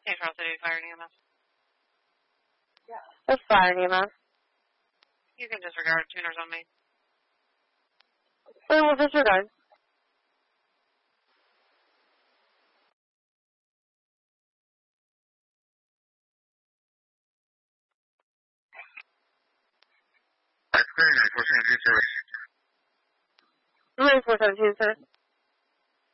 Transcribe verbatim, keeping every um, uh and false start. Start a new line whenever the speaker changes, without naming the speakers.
Hey, Charles City Fire and E M S.
That's fire and E M S.
You can disregard tuners on me.
We will disregard.
That's clear, nine four seven two, sir.
nine four seven two, sir.